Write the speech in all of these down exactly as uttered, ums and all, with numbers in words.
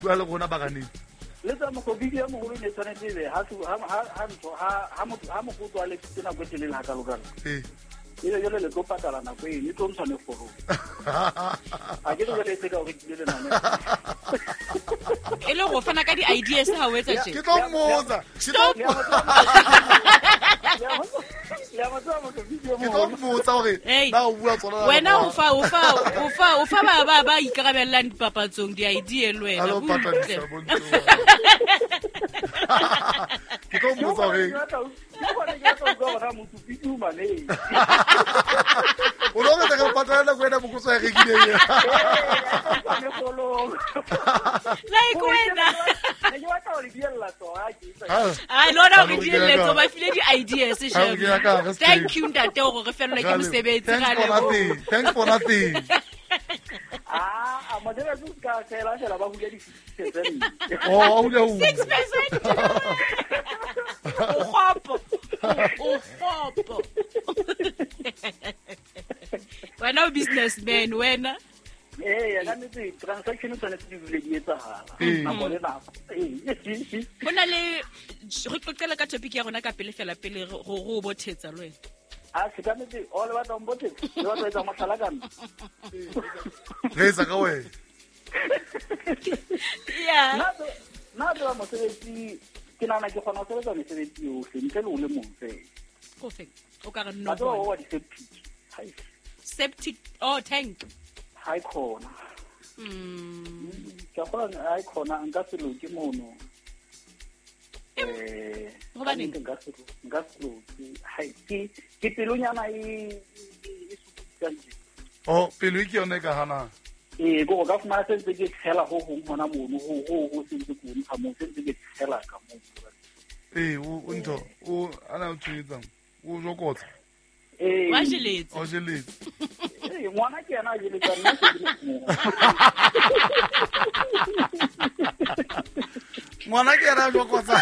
bua le gona ba ganeng le tsa mo go video mo go ne tsane tsebe ha ha ha ha ha mo ha mo go tswa le tsena go tele la ka lokana eh ile ile le go patala na go e tlo mtsane foro a ke le le ka go le na ele go fana ka di ideas ha o etsa tje ke tlo mmotsa stop ya mo tsama go video ke tlo mo mmotsa gore na o bua tsona wena o fa o fa o fa o fa ba ba ba ikarabellang dipapatsong di idea le wena alo patadisa bonto ke tlo mmotsa gore o lo ga ka patala go ena mo go sa rekile ye like wena yo wa ta o le la so a ke ah no no re di le tso ba file di ideas se Ha, ke ya ka, re thank you ntate go re fela ke mosebetsi thanks ga for le nothing thanks for nothing ah a modela su ka tsela tsela ba buya di setseng oh o le o six percent o khopo o khopo wena o businessman wena eh ya kana tse transaction tsone tse di bile di etsa hala na mo le na eh bona le re qoqela ka topic ya rona ka pele fela pele go go bothetsa le wena a se ka metse o le batla mbote le batla etsa masala kana re sa ka we yeah na na tla mo sebetsi ke nana ke gona go sebetsa mesebetsi o se ntle le o le mongwe go fe o ka re no ba tlo wa di septic hai septic oh tank hai khona mm ka gona hai khona nka se lo ke mono eh go ba neng nka se nka se lo hai ke ke pelunyana e e suputse oh pelo ke yone ka hana eh go ga fumana se ntse ke tshela go go mona mono go go go se ntse go ntsha mo se ntse ke tshela ka mo eh o ntho o ana o tshitsa o jokotsa eh wa jeletse o jeletse eh ngwana ke yana jeletsa nna ke mo ngwana ke yana jokotsa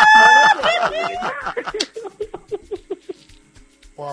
wow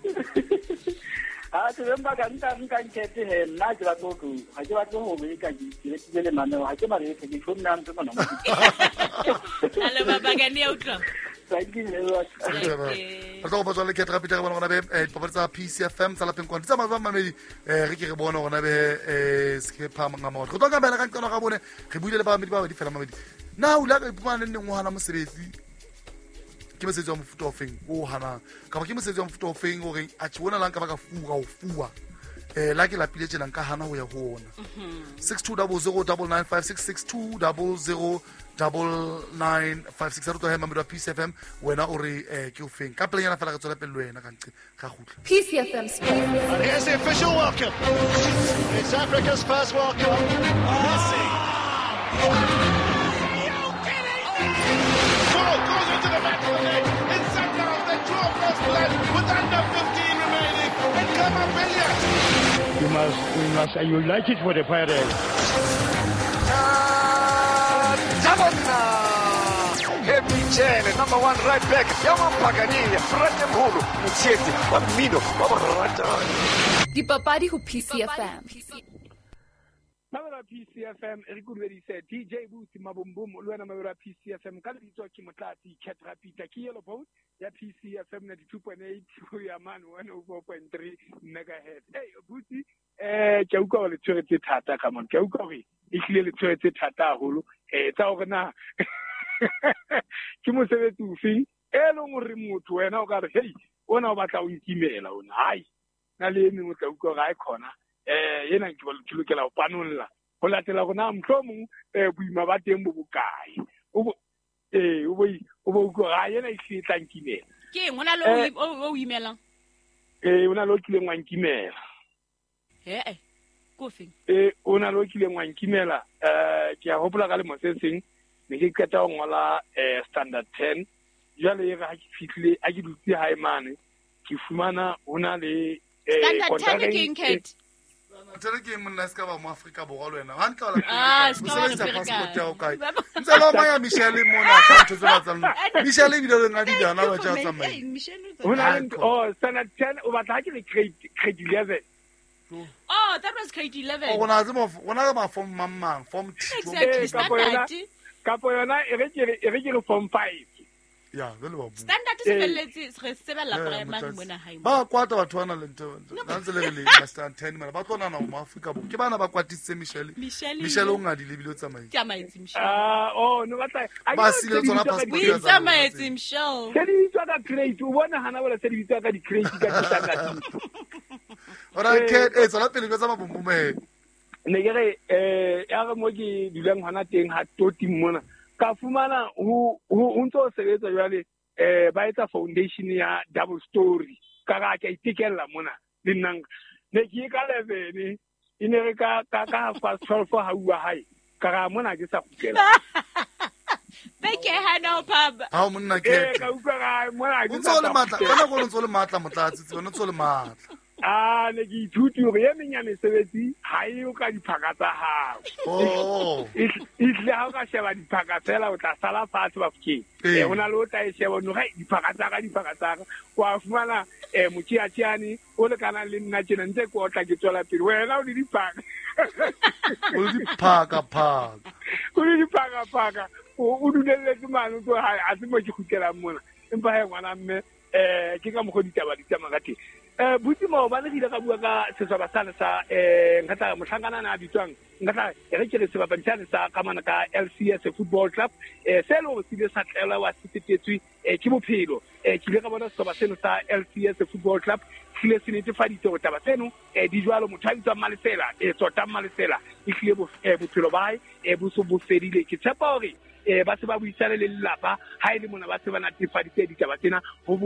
ah se ba ka nka nka nkete he nna ke ba tlo ha ke ba tlo ho be ka ke ke le le mane ha ke mare ke ke tshona ntse mona ale baba ga ne utla sai ke le wa re tlo ba tswa le ke tra pitega bona be eh popatsa P C F M tsala peng kwa tsa maba mamedi eh re ke re bona gona be eh ske pha manga mo go toka bana ka nkono ga bone re buile le ba mamedi ba di fela mamedi na o la ka ipumana le nngwe hana mosebetsi ke mosebetsi wa mofuta ofeng o hana ka ba ke mosebetsi wa mofuta ofeng gore a tshwana lang ka ba ka fuga o fuwa eh la ke la pile tshela nka hana ho ya ho ona six two zero zero nine nine five six six two zero zero nine five six zero to hema mera P C F M wena o re eh ke o feng ka plenya na fela ka tsela pele wena ka ntse ga gutla P C F M Sport. And here's the official welcome. It's Africa's first World Cup. Messi. Ball goes into the back of the net. It's Saka. They draw first blood with under fifteen remaining. And come up billion. You must, you must, you like it for the Pirates. Emichele, number one right back. Yama Pagania, Frate Mulu, Mutseti, Bamino, Babarata. Dipapadi ho P C F M. Mabera P C F M re kuredi se D J Booty Mabumbum lo wena mabera P C F M ka le ditwa ke motlati Ketra Peter ke yellow boat ya P C F M ninety-two point eight go ya man one oh four point three megahertz. Hey Booty eh ke utlwa le tshwetse thata ka mon ke utlwa re e hlile le tshwetse thata haholo eh tsa gore na ke mosebetsi o feng e le gore motho wena o ka re hey ona o batla o ikimela ona hai na le ene o tla utlwa ga e khona eh yena ke ba tshulukela o panolla go latela gona mhlomong eh buima ba teng bo bokae o eh o bo o bo go ga yena e hlitlankile ke ngwana lo o imela eh ona lo kile ngwankimela eh go feng eh ona lo kile ngwankimela eh ke a hopola ka le mosetseng ne ke qeta go ngola eh standard ten jale e ga ke fitlile a ke dutse hae mane ke fumana ona le eh standard ten ke nkhet tsere ke monna ska ba mo Afrika bo go lwena han ka la ah ska ba passport ya o kai ntse lo maya Michelle mona ka ntse tsa tsana Michelle bile le ngadi dana ba tsa tsamai ona oh standard ten o batla ke le grade grade eleven Oh, that was grade eleven. o gona tsemo gona ga ma form mamang form two Exactly, standard. kapo yona e re ke re e re ke re form five ya le le ba bu Standard se felletse re sebella primary mona hae. ba kwata batho bana le nto nantse le le master ten mara ba tsona na mo Africa bo ke bana ba kwatitse Michelle Michelle Michelle o ngadi le bilo tsamai ke amaetse Michelle. ah oh no batla ba sile tsona We passport tsamaetse Michelle. se di tswa ka crate o bona hana bola se di tswa ka di crate ka standard ora ke e tsala pele go tsama bombume ne ke re eh ya re mo ke dulang hona teng ha toti mona ka fumana ho ho ntso sebetsa jwale eh ba etsa foundation ya double story ka ga ke itikella mona le nang ne ke ka eleven ine re ka ka ka fast twelve ha uwa hai ka ga mona ke sa kutela Beke hana pub. ha monna ke eh ka utlwa ga mona ke o ntso le matla kana go ntso le matla motlatsi tsone ntso le matla ah ne ke ithuti hore ye menya mesebetsi ha e o ka diphaka tsa hao oh isle ha o ka sheba diphaka tsela o tla sala fatshe ba fukeng eh ona le o tla e sheba no ga diphaka tsa ka diphaka tsa ka kwa fumana eh mochiachiani o le kana le nna tjena ntse ko tla ke tswela pele wena o di diphaka o di phaka phaka o di diphaka phaka o dulele ke mano to ha a se mo ke khutela mona empa he ngwana mme eh ke ka mo go ditaba ditama ka teng eh buti mo ba le dira ka bua ka setšhaba sa sa eh ngata mohlangana na bitswang ngata e re ke re sebapadi sa ka mana ka L C S Football Club eh se lo se le sa tlela wa sitetswe eh ke bophelo eh ke le ka bona setšhaba seno sa L C S Football Club tlile se netefaditse go taba tseno eh di jwalo motho a bitswang Malesela eh tsota Malesela e tlile bo bophelo ba hae e bo so bo fedile ke tshepa hore eh ba se ba buisana le lelapa ha ile mona ba se ba natefaditse ditaba tsena ho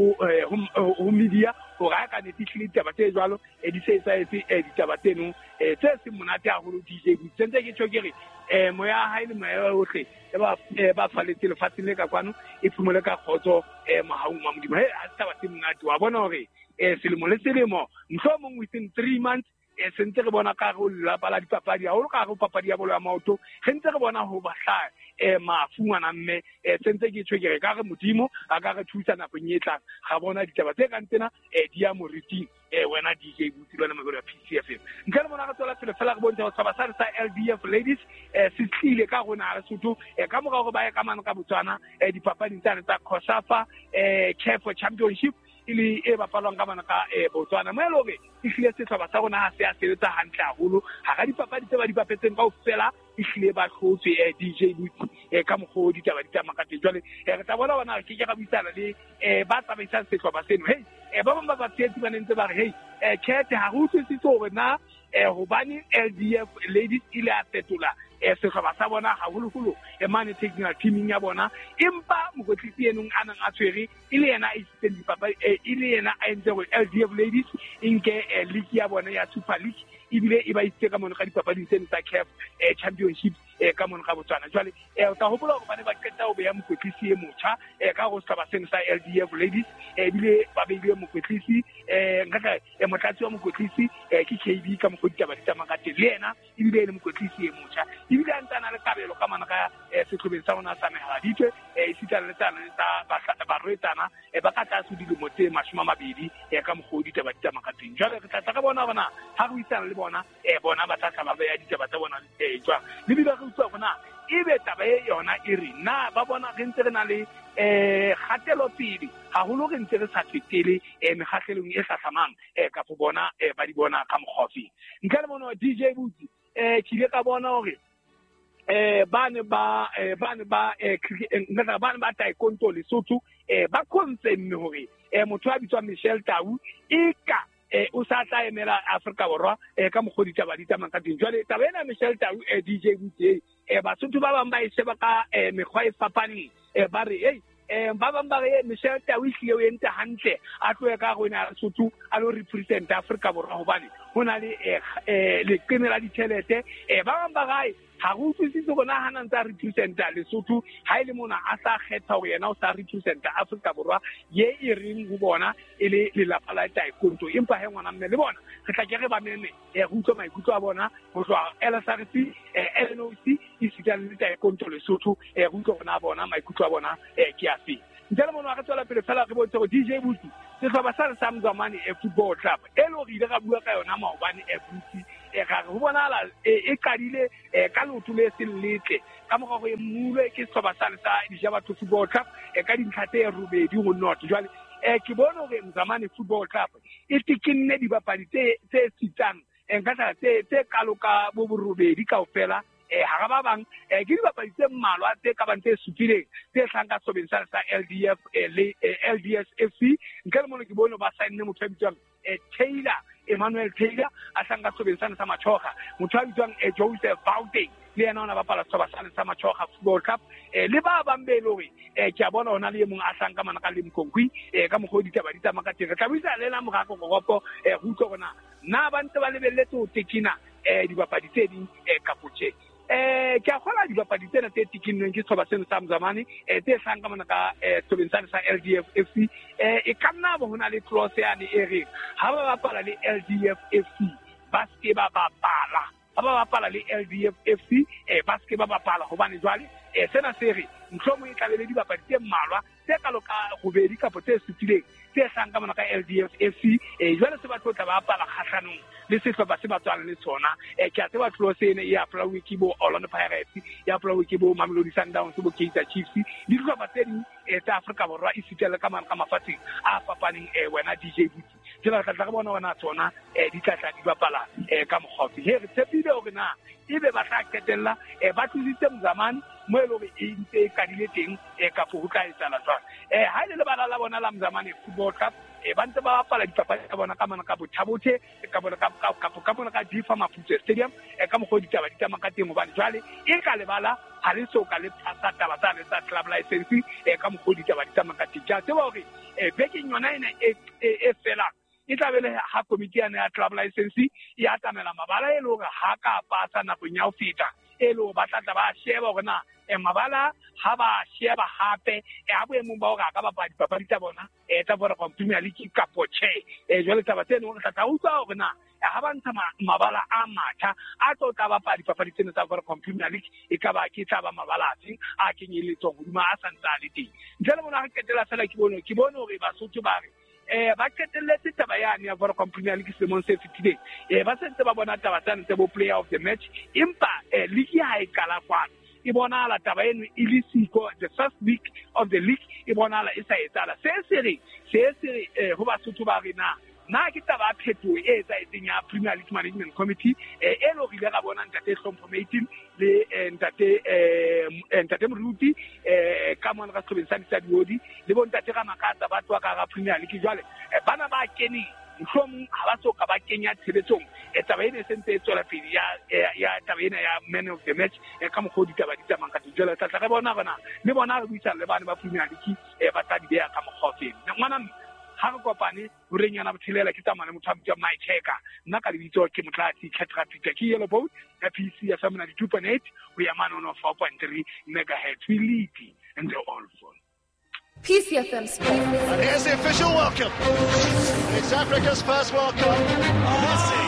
ho media go ga ka netefile ditaba tse jwalo e di se sa etse ditaba tseno eh tse se monate a holo D J tsentse ke tshokere eh moya ha ile moya ohle e ba ba faletse le fatsile ka kwano e phumole ka khotso eh mahaung ma modimo he a taba tse monate wa bona hore eh selemo le selemo mhlomong within three months e sentse re bona ka go la bala dipapadi a ho ka go papadi ya bolo ya maoto sentse re bona ho ba hla e mafungwana mme e sentse ke tshwekere ka re modimo a ka re thusa na go nyetla ga bona ditaba tse ka ntena e di ya moriti e wena D J Butsi lona magolo ya P C F M nka le bona ga tsola pele fela go bontsha go tsaba sa L D F ladies e se tlile ka gona re sotho e ka moga go ba ya ka mana ka Botswana e dipapadi tsa tsa Khosafa e C A F Championship ili e bapalwang ka mana ka e Botswana mo eloge e hlile se tloba sa rona ha se a sebetsa hantle haholo ha ga dipapadi tse ba di papetseng ka ofela e hlile ba tlhotswe e D J Butsi e ka mogodi di taba di tama ka teng jwale e re tla bona bona ke ke ga buisana le e ba tsamaisang setloba seno hey e ba ba ba tsetsi ba nentse ba re hey e khete ha go se se hore na e hobane L D F ladies ile a fetola e se ga ba sa bona ha holo holo e mane technical teaming ya bona empa mokotlisi enong a nang a tshwere ile yena a isitse dipapadi ile yena a entse go L D F ladies inke league ya bona ya Super League ibile e ba itse ka mona ka dipapadi tseno tsa C A F Championship e ka mona ga Botswana jwale e o ta hopola go bane ba qeta o be ya mokotlisi e motjha e ka go tsaba seno sa L D F ladies e bile ba beile mokotlisi e ngaka e motlatsi wa mokotlisi e ke K B ka mogodi taba ditama ka teng le yena ibile le mokotlisi e motjha ibile a ntana le kabelo ka mana ka setlhobeng sa bona sa mehaladitwe e sitana le tsana le tsa ba roetsana e ba ka tla se dilemo tse mashoma mabedi e ka mogodi taba ditama ka teng jwale re tla ka bona bona ha go isana le bona e bona ba tla ba ya ditaba tsa bona e tswa le bi ba go tswa bona e be taba e yona e re na ba bona re ntse re na le eh khatelo pele ha holo re ntse re sa fetele e megatlelong e tlhasamang e ka go bona e ba di bona ka mogofing nka le bona D J Butsi eh ke ile ka bona hore eh bane ba eh bane ba eh nna bane ba taekwondo le Lesotho eh ba confirm hore eh motho a bitswa Michelle Tau e ka eh o sa tla emela Afrika Borwa eh ka mogodi taba di tsamang ka teng jwale taba ena Michelle Tau eh D J Butsi eh ba Sotho ba bang ba e sheba ka eh mekgwa e fapaneng eh ba re hey eh ba bang ba re Michelle Tau e hlile o ente hantle a tloe ka go ena Sotho a lo represent Afrika Borwa hobane hona le eh le kenela di tšhelete eh ba bang ba gae ha go tsitse go na hana ntsa representa Lesotho ha ile mona a sa kgetha go yena o sa representa Afrika Borwa ye e reng go bona ele le la pala taekwondo empa he ngwana mme le bona re tla ke re ba mene e go tlo maikutlo a bona go tswa L S R C L N O C e sitana le taekwondo Lesotho e go tlo bona bona maikutlo a bona e ke a fe ntse le mona ga tswela pele fela re botse go D J Butsi sehlopha sa sa Mzamani Football Club elo re ile ga bua ka yona maobane e butsi e ga go bonala e kadile ka lotho le se letle ka mo go e mule ke sehlopha sa sa Dijabatho Football Club e ka dintlhate e robedi go not jwale e ke bona gore Mzamani Football Club e tikinne dibapadi tse tse sitang enkata tse tse kaloka bo borobedi kaofela eh ha ba bang eh ke dibapadi tse mmalwa tse ka bang tse supileng tse tlhanka sobeng sa L D F le L D S F C nke le mo ke bona ba sign motho a bitswang eh Taylor Emmanuel Taylor a tlhanka sobeng sa sa Machoga motho a bitswang eh Joseph Bouteng le yena ona ba pala soba sa sa Machoga Football Club eh le ba bambelo re eh ke a bona ona le mong a tlhanka mana ka le mkonkwi eh ka mo go ditaba di tsamaka teng ka buisa le la mogako go gopo eh go tlo gona na ba ntse ba lebelletse o tekina eh dibapadi tse ding eh kapotse eh ke a gola dibapadi tsena tse tikinnweng ke sehlopha seno sa Mzamani eh tse tlhang ka mana ka eh sobeng sa L D F F C eh e ka nna bo hona le clause ya ne e re ha ba bapala le L D F F C ba se ba bapala ha ba bapala le L D F F C eh ba se ba bapala hobane jwale eh sena se re mhlomo e tlabele dibapadi tse mmalwa tse kaloka go bedi kapo tse sutileng tse tlhang ka mana ka L D F F C eh jwale se ba tla ba bapala khatlhanong le sehlopha se ba tswang le tsona eh ke a tseba close ene ya Flower Wikibo Orlando Pirates ya Flower Wikibo Mamelodi Sundowns bo Kaizer Chiefs di dihlopha tse ding eh tsa Afrika Borwa e sitela ka mana ka mafatsheng a fapaneng eh wena D J Buti tsela tla ga bona bona tsona eh di tla tla di bapala eh ka mogotsi he re tshepile hore na ebe ba tla ketella eh ba tloditse Mzamani mo elo re e ntse ka dile teng eh ka go ka etsala tswana eh ha ile le bala la bona la Mzamani Football Club e ba ntse ba bapala dipapadi tsa bona ka mana ka bothabothe ka bona ka ka ka bona ka Difa Maputo Stadium e ka mo go ditaba ditama ka teng hobane jwale e ka lebala ha le so ka le pasa taba tsa le tsa club license e ka mo go ditaba ditama ka teng ja tseba hore e beking yona ina e e fela e tla bele ha committee ya club license e atamela mabala e le hore ha ka pasa na go nya o feta e le ba tla ba sheba hore na e mabala ha ba sheba hape e a boemo ba ga ka ba dipapadi tsa bona e tsa bona Premier League ka poche e jwale tsa batse no tla utlwa hore na ha ba ntsha mabala a matha a tlo tla ba dipapadi tsena tsa bona Premier League e ka ba ke tsa ba mabala a tseng a kenyeletswa go dima a santsa le teng ntse mona ga ketela sala ke bona ke bona hore ba sotho ba re eh ba ketelletse taba yani ya Vodacom Premier League semong se fitile eh ba sentse ba bona taba tsa ntse bo player of the match impa eh league ha e kala kwana e bona la taba eno e le siko the first week of the league e bona la e sa etsala se se re se se eh ho ba sotho ba rena na ke taba pheto e etsa etsenya Premier League Management Committee eh elo rile ga bona ntate hlompho meeting le ntate eh ntate Mruti eh ka mona ga sobeng sa diodi le bo ntate ga makatsa ba tswa ka ga Premier League jwale bana ba keni mhlom ha ba so ka ba kenya tshebetsong e taba ene sentse e tswela pele ya ya taba ene ya man of the match e ka mo go ditaba di tsamang ka jwale tla tla bona bona le bona re buisa le bana ba Premier League e ba tla di ya ka mo khofeng ngwana ha go kopane borenyana bothelela ke tsamana motho a bitswa my checker nna ka lebitso ke motlati Khatrapita ke yellow boat ya P C ya samana di two point eight we are man on four point three megahertz we lead and the all phone P C F M Spring. And here's the official welcome. It's Africa's first World Cup. Messi.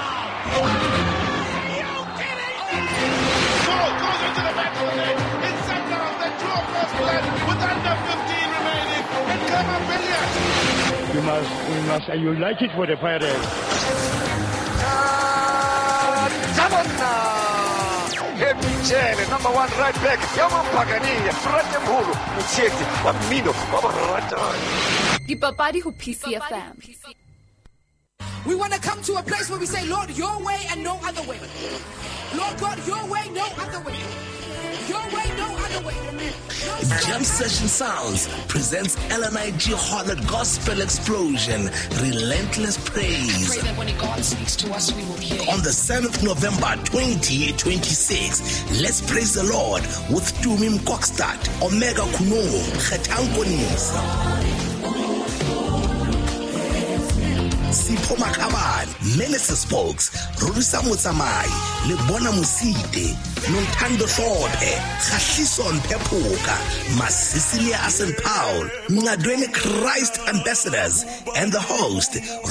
Goal goes into the back of the net. It's Santa the draw first blood with under fifteen remaining. And come on, Billiard. You must, you must, and you like it for the Pirates. Ebicele, number one right back. Yaman Pagania, Frate Mulu, Mutseti, Bamino, Babarata. Dipapadi ho P C F M. We want to come to a place where we say, Lord, your way and no other way. Lord God, your way, no other way. Your way, no other way. No Jam Session Sounds presents L N I G Harlot Gospel Explosion, Relentless Praise. Pray that when God speaks to us, we will hear. On the seventh of November twenty twenty-six, let's praise the Lord with Tumim Kokstad, Omega Kuno, Khetankonis. Sipho Makaban, Meneses Spokes, Rurisa Mutsamai, Lebona Musite, Nontando Shorte, Khashison Pepuka, Masisilia Asen Paul, Ngadwene Christ Ambassadors, and the host,